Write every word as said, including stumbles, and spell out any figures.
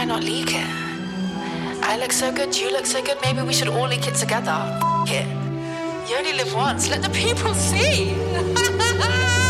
I not leak it? I look so good, you look so good, maybe we should all leak it together. F- it. You only live once, let the people see.